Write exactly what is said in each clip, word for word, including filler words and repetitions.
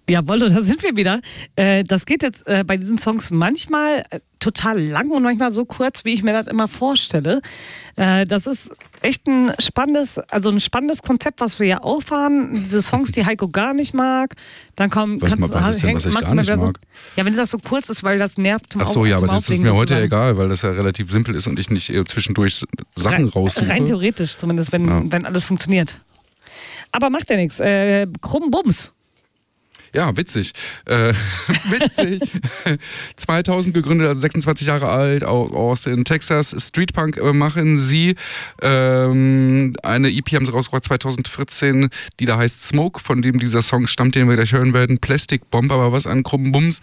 Jawohl, da sind wir wieder. Äh, das geht jetzt äh, bei diesen Songs manchmal äh, total lang und manchmal so kurz, wie ich mir das immer vorstelle. Äh, das ist echt ein spannendes, also ein spannendes Konzept, was wir hier auffahren. Diese Songs, die Heiko gar nicht mag. Dann kommen, was, kannst, was ist denn, was ich gar nicht mag? So, ja, wenn das so kurz ist, weil das nervt zum Ach so, Auf, ja, zum aber das Auflegen ist mir heute sozusagen. egal, weil das ja relativ simpel ist und ich nicht äh, zwischendurch Sachen rein, raussuche. Rein theoretisch zumindest, wenn, ja. wenn alles funktioniert. Aber macht ja nichts. Äh, Krumm Bums. Ja, witzig. Äh, witzig. zweitausend gegründet, also sechsundzwanzig Jahre alt, aus Austin, Texas. Streetpunk äh, machen sie. Ähm, eine E P haben sie rausgebracht zweitausendvierzehn, die da heißt Smoke, von dem dieser Song stammt, den wir gleich hören werden. Plastic Bomb, aber was an krummen Bums.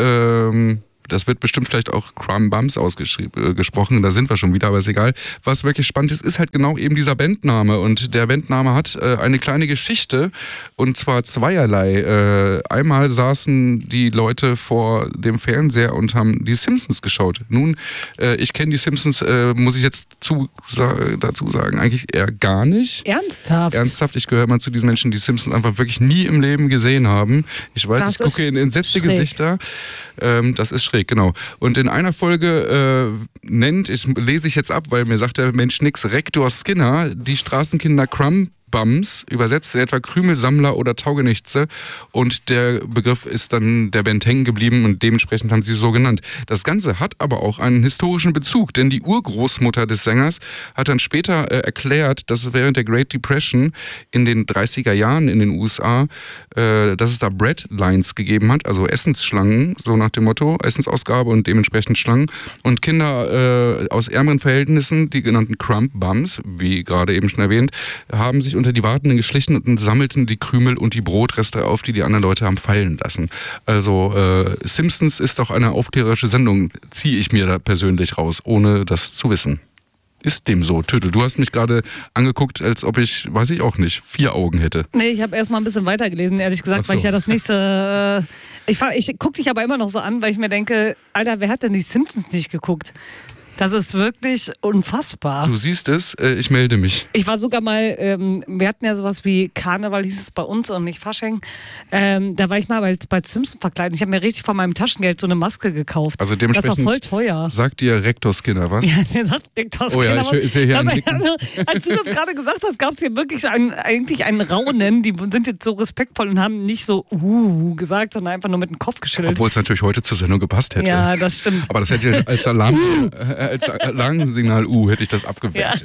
Ähm, Das wird bestimmt vielleicht auch Crumb Bums ausgesprochen, äh, da sind wir schon wieder, aber ist egal. Was wirklich spannend ist, ist halt genau eben dieser Bandname. Und der Bandname hat äh, eine kleine Geschichte, und zwar zweierlei. Äh, einmal saßen die Leute vor dem Fernseher und haben die Simpsons geschaut. Nun, äh, ich kenne die Simpsons, äh, muss ich jetzt zu, sa- dazu sagen, eigentlich eher gar nicht. Ernsthaft? Ernsthaft, ich gehöre mal zu diesen Menschen, die Simpsons einfach wirklich nie im Leben gesehen haben. Ich weiß, Das ich gucke in entsetzte schräg. Gesichter. Ähm, das ist schräg, genau. Und in einer Folge äh, nennt, ich lese ich jetzt ab, weil mir sagt der Mensch nix, Rektor Skinner die Straßenkinder Crumb Bums, übersetzt in etwa Krümelsammler oder Taugenichtse, und der Begriff ist dann der Band hängen geblieben und dementsprechend haben sie so genannt. Das Ganze hat aber auch einen historischen Bezug, denn die Urgroßmutter des Sängers hat dann später äh, erklärt, dass es während der Great Depression in den dreißiger Jahren in den U S A, äh, dass es da Breadlines gegeben hat, also Essensschlangen, so nach dem Motto, Essensausgabe und dementsprechend Schlangen, und Kinder äh, aus ärmeren Verhältnissen, die genannten Crumb Bums, wie gerade eben schon erwähnt, haben sich unter die Wartenden geschlichen und sammelten die Krümel und die Brotreste auf, die die anderen Leute haben fallen lassen. Also äh, Simpsons ist doch eine aufklärerische Sendung, ziehe ich mir da persönlich raus, ohne das zu wissen. Ist dem so, Tötel? Du hast mich gerade angeguckt, als ob ich, weiß ich auch nicht, vier Augen hätte. Nee, ich habe erst mal ein bisschen weitergelesen, ehrlich gesagt, Ach so. weil ich ja das nächste... Äh, ich ich gucke dich aber immer noch so an, weil ich mir denke, Alter, wer hat denn die Simpsons nicht geguckt? Das ist wirklich unfassbar. Du siehst es, äh, ich melde mich. Ich war sogar mal, ähm, wir hatten ja sowas wie Karneval, hieß es bei uns, und nicht Fasching. Ähm, da war ich mal bei, bei Simpson verkleidet. Ich habe mir richtig von meinem Taschengeld so eine Maske gekauft. Also das dementsprechend war voll teuer. Sagt dir Rektor Skinner was? Ja, der sagt Rektor Oh ja, Skinner. ich sehe hier einen Also, Nicken. also, als du das gerade gesagt hast, gab es hier wirklich ein, eigentlich ein Raunen. Die sind jetzt so respektvoll und haben nicht so uh gesagt, sondern einfach nur mit dem Kopf geschüttelt. Obwohl es natürlich heute zur Sendung gepasst hätte. Ja, das stimmt. Aber das hätte ich als Alarm, äh, als Alarmsignal U hätte ich das abgewertet.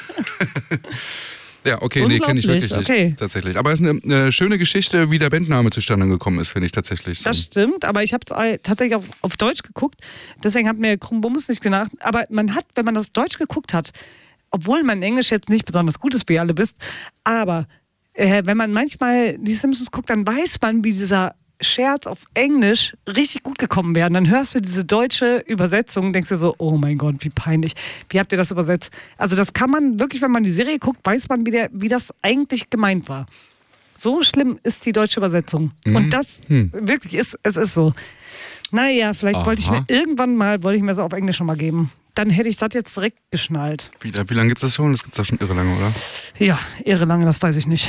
Ja, ja, okay, nee, kenne ich wirklich nicht. Okay. Tatsächlich. Aber es ist eine, eine schöne Geschichte, wie der Bandname zustande gekommen ist, finde ich tatsächlich. Das stimmt, aber ich habe es tatsächlich auf, auf Deutsch geguckt. Deswegen hat mir Krumm Bums nicht gedacht. Aber man hat, wenn man das auf Deutsch geguckt hat, obwohl mein Englisch jetzt nicht besonders gut ist, wie ihr alle wisst, aber äh, wenn man manchmal die Simpsons guckt, dann weiß man, wie dieser Scherz auf Englisch richtig gut gekommen wäre. Dann hörst du diese deutsche Übersetzung und denkst dir so, oh mein Gott, wie peinlich. Wie habt ihr das übersetzt? Also das kann man wirklich, wenn man die Serie guckt, weiß man, wie, der, wie das eigentlich gemeint war. So schlimm ist die deutsche Übersetzung. Mhm. Und das hm. wirklich ist, es ist so. Naja, vielleicht Aha. wollte ich mir irgendwann mal, wollte ich mir das auf Englisch schon mal geben. Dann hätte ich das jetzt direkt geschnallt. Wie, wie lange gibt es das schon? Das gibt es ja schon irre lange, oder? Ja, irre lange, das weiß ich nicht.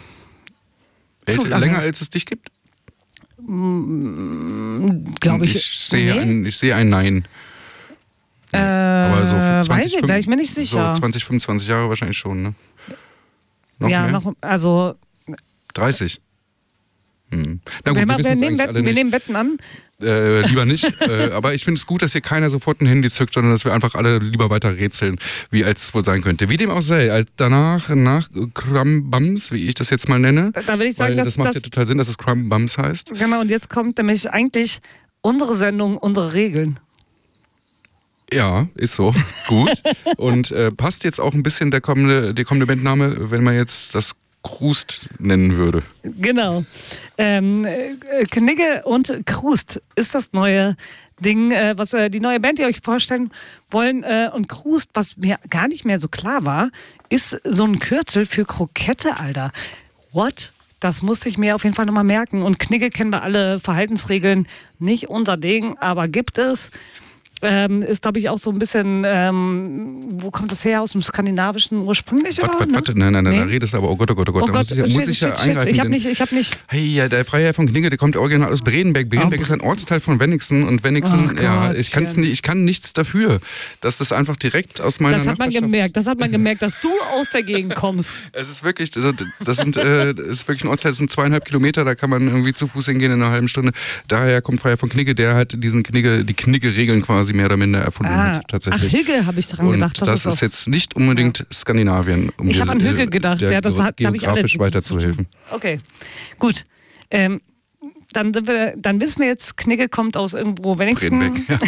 Ja. Zu lange. Länger als es dich gibt? Glaube ich. Ich sehe, nee. ein, ich sehe ein Nein. Äh, Aber so für zwanzig, weiß ich, da bin ich mir nicht sicher. So zwanzig, fünfundzwanzig Jahre wahrscheinlich schon, ne? Noch ja, mehr? noch, also. dreißig. Hm. Na gut, wir, wir, wir, wissen es nehmen eigentlich Wetten, alle wir nicht. nehmen Wetten an. Äh, lieber nicht. äh, aber ich finde es gut, dass hier keiner sofort ein Handy zückt, sondern dass wir einfach alle lieber weiter rätseln, wie als es wohl sein könnte. Wie dem auch sei, als danach, nach Crumb Bums, wie ich das jetzt mal nenne. Da würde ich sagen, weil dass das macht das, ja total Sinn, dass es Crumb Bums heißt. Genau, und jetzt kommt nämlich eigentlich unsere Sendung, unsere Regeln. Ja, ist so. Gut. Und äh, passt jetzt auch ein bisschen der kommende, der kommende Bandname, wenn man jetzt das Krust nennen würde. Genau. Ähm, äh, Knigge und Krust ist das neue Ding, äh, was äh, die neue Band, die euch vorstellen wollen. Äh, und Krust, was mir gar nicht mehr so klar war, ist so ein Kürzel für Krokette, Alter. What? Das musste ich mir auf jeden Fall nochmal merken. Und Knigge kennen wir alle, Verhaltensregeln, nicht unser Ding, aber gibt es. Ähm, ist, glaube ich, auch so ein bisschen, ähm, wo kommt das her? Aus dem Skandinavischen ursprünglich? Warte, oder? warte, nein, nein, nein, nee? Da redest du aber, oh Gott, oh Gott, oh Gott, oh da Gott muss ich, muss shit, ich ja shit, eingreifen. Ich habe nicht, ich habe nicht. Hey, ja, der Freiherr von Knigge, der kommt original aus Bredenbeck. Bredenbeck oh. ist ein Ortsteil von Wenningsen und Wenningsen, oh ja, ich, kann's nie, ich kann nichts dafür. Das ist einfach direkt aus meiner Das hat man Nachbarschaft. gemerkt, das hat man gemerkt, dass du aus der Gegend kommst. Es ist wirklich, das, das, sind, äh, das ist wirklich ein Ortsteil, das sind zweieinhalb Kilometer, da kann man irgendwie zu Fuß hingehen in einer halben Stunde. Daher kommt Freiherr von Knigge, der halt diesen Knigge, die Knigge-Regeln quasi mehr oder minder erfunden ah. hat, tatsächlich. Ach, Hügge habe ich dran und gedacht. Das, das ist, ist jetzt nicht unbedingt ja. Skandinavien, um ich habe an Hügge gedacht, der, ja, das hat, geografisch ich alle weiterzuhelfen. Okay, gut. Ähm, dann, sind wir, dann wissen wir jetzt, Knigge kommt aus irgendwo Wenningsen. Bredenbeck, ja.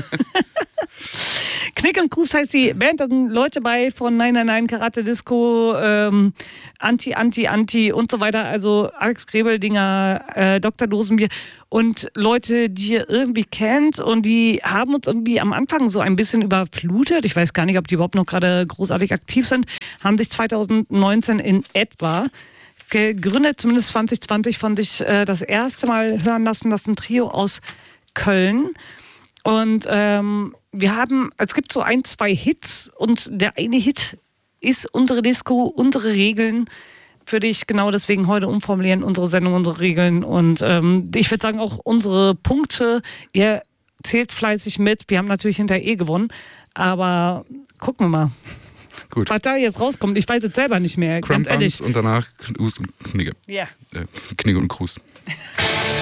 Knick und Krust heißt die Band, da sind Leute bei von nein, nein, nein, Karate Disco, ähm, Anti, Anti, Anti und so weiter. Also Alex Grebeldinger, äh, Doktor Dosenbier und Leute, die ihr irgendwie kennt und die haben uns irgendwie am Anfang so ein bisschen überflutet. Ich weiß gar nicht, ob die überhaupt noch gerade großartig aktiv sind. Haben sich zwanzig neunzehn in etwa gegründet, zumindest zwanzig zwanzig fand ich äh, das erste Mal hören lassen, das ist ein Trio aus Köln. Und ähm, wir haben, es gibt so ein, zwei Hits und der eine Hit ist unsere Disco, unsere Regeln. Würde ich genau deswegen heute umformulieren, unsere Sendung, unsere Regeln und ähm, ich würde sagen auch unsere Punkte. Ihr zählt fleißig mit. Wir haben natürlich hinterher eh gewonnen, aber gucken wir mal. Gut. Was da jetzt rauskommt, ich weiß es selber nicht mehr, Crump ganz ehrlich. Und danach Knus und Knigge. Ja. Äh, Knigge und Krust.